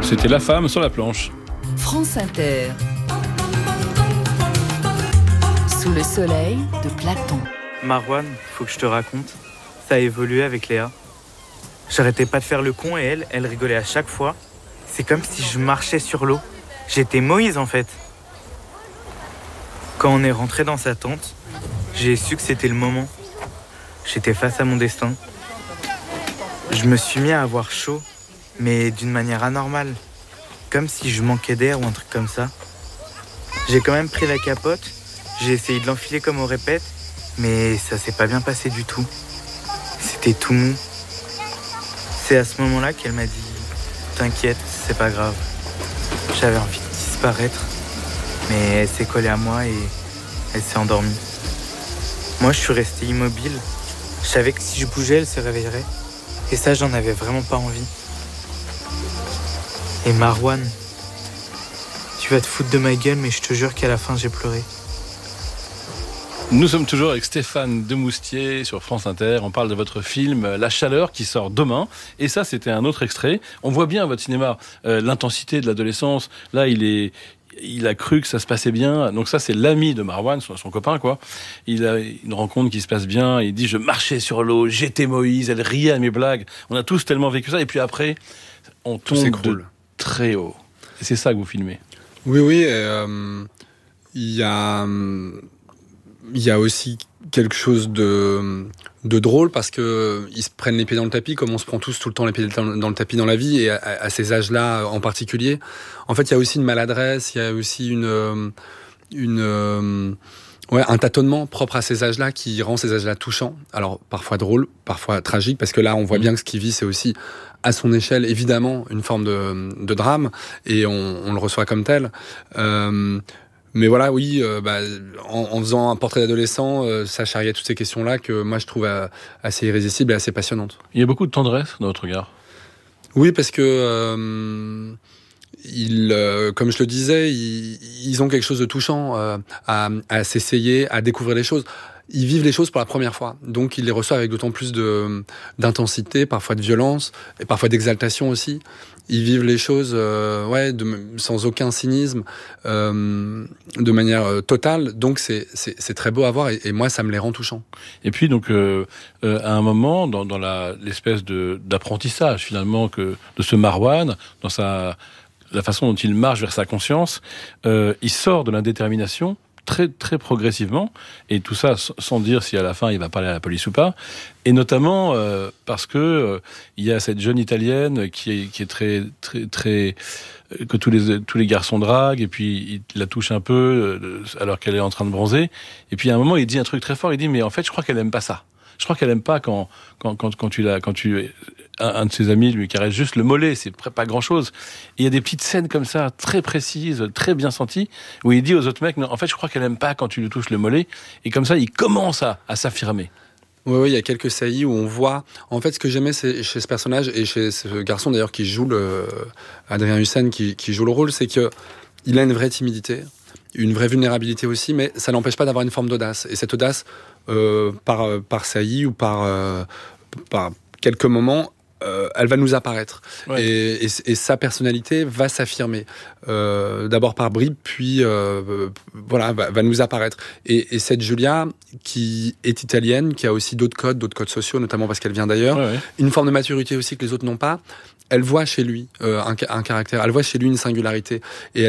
C'était La Femme sur la planche. France Inter. Sous le soleil de Platon. Marouane, faut que je te raconte. Ça a évolué avec Léa. J'arrêtais pas de faire le con et elle rigolait à chaque fois. C'est comme si je marchais sur l'eau. J'étais Moïse en fait. Quand on est rentré dans sa tente, j'ai su que c'était le moment. J'étais face à mon destin. Je me suis mis à avoir chaud, mais d'une manière anormale. Comme si je manquais d'air ou un truc comme ça. J'ai quand même pris la capote, j'ai essayé de l'enfiler comme au répète, mais ça s'est pas bien passé du tout. C'était tout mou. C'est à ce moment-là qu'elle m'a dit « T'inquiète, c'est pas grave ». J'avais envie de disparaître, mais elle s'est collée à moi et elle s'est endormie. Moi, je suis resté immobile. Je savais que si je bougeais, elle se réveillerait. Et ça, j'en avais vraiment pas envie. Et Marouane, tu vas te foutre de ma gueule, mais je te jure qu'à la fin, j'ai pleuré. Nous sommes toujours avec Stéphane Demoustier sur France Inter. On parle de votre film La Chaleur qui sort demain. Et ça, c'était un autre extrait. On voit bien à votre cinéma l'intensité de l'adolescence. Là, il a cru que ça se passait bien. Donc ça, c'est l'ami de Marouane, son copain, quoi. Il a une rencontre qui se passe bien. Il dit « Je marchais sur l'eau, j'étais Moïse ». Elle riait à mes blagues. On a tous tellement vécu ça. Et puis après, on tombe de très haut. Et c'est ça que vous filmez. Oui. Il y a aussi quelque chose de drôle parce que ils se prennent les pieds dans le tapis comme on se prend tous tout le temps les pieds dans le tapis dans la vie et à ces âges-là en particulier. En fait, il y a aussi une maladresse, il y a aussi un tâtonnement propre à ces âges-là qui rend ces âges-là touchants. Alors, parfois drôle, parfois tragique, parce que là, on voit bien que ce qu'il vit, c'est aussi, à son échelle, évidemment, une forme de drame, et on le reçoit comme tel. Mais voilà, oui, en faisant un portrait d'adolescent, ça charriait toutes ces questions-là que moi, je trouve assez irrésistibles et assez passionnantes. Il y a beaucoup de tendresse dans votre regard. Oui, parce que... comme je le disais, ils ont quelque chose de touchant à s'essayer, à découvrir les choses. Ils vivent les choses pour la première fois, donc ils les reçoivent avec d'autant plus d'intensité, parfois de violence, et parfois d'exaltation aussi. Ils vivent les choses sans aucun cynisme, de manière totale, donc c'est très beau à voir, et moi ça me les rend touchants. Et puis donc à un moment, dans l'espèce d'apprentissage finalement de ce Marouane, dans la façon dont il marche vers sa conscience, il sort de l'indétermination très très progressivement, et tout ça sans dire si à la fin il va parler à la police ou pas, et notamment parce que il y a cette jeune italienne qui est très très très que tous les garçons draguent, et puis il la touche un peu alors qu'elle est en train de bronzer, et puis à un moment il dit un truc très fort, il dit mais en fait je crois qu'elle aime pas ça. Je crois qu'elle aime pas quand un de ses amis lui caresse juste le mollet, c'est pas grand chose. Il y a des petites scènes comme ça, très précises, très bien senties, où il dit aux autres mecs, non, en fait, je crois qu'elle aime pas quand tu lui touches le mollet. Et comme ça, il commence à s'affirmer. Oui, il y a quelques saillies où on voit... En fait, ce que j'aimais chez ce personnage, et chez ce garçon d'ailleurs qui joue Adrien Hussein, qui joue le rôle, c'est qu'il a une vraie timidité, une vraie vulnérabilité aussi, mais ça n'empêche pas d'avoir une forme d'audace. Et cette audace, par saillie ou par quelques moments, elle va nous apparaître. Ouais. Et sa personnalité va s'affirmer. D'abord par bribes, puis va nous apparaître. Et cette Julia, qui est italienne, qui a aussi d'autres codes sociaux, notamment parce qu'elle vient d'ailleurs, une forme de maturité aussi que les autres n'ont pas, elle voit chez lui un caractère, elle voit chez lui une singularité, et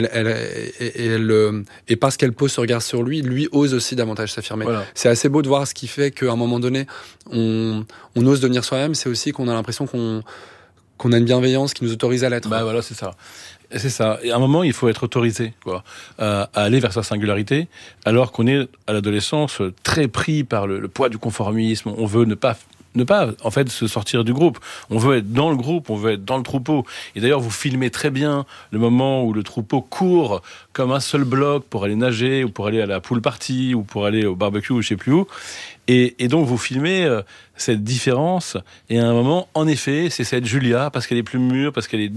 et parce qu'elle pose ce regard sur lui ose aussi davantage s'affirmer. Voilà. C'est assez beau de voir ce qui fait qu'à un moment donné, on ose devenir soi-même. C'est aussi qu'on a l'impression qu'on a une bienveillance qui nous autorise à l'être. Bah voilà, c'est ça. C'est ça. Et à un moment, il faut être autorisé, à aller vers sa singularité, alors qu'on est à l'adolescence très pris par le poids du conformisme. On veut ne pas en fait se sortir du groupe. On veut être dans le groupe, on veut être dans le troupeau. Et d'ailleurs, vous filmez très bien le moment où le troupeau court comme un seul bloc pour aller nager, ou pour aller à la pool party, ou pour aller au barbecue, ou je sais plus où. Et donc vous filmez cette différence. Et à un moment, en effet, c'est cette Julia, parce qu'elle est plus mûre, parce qu'elle est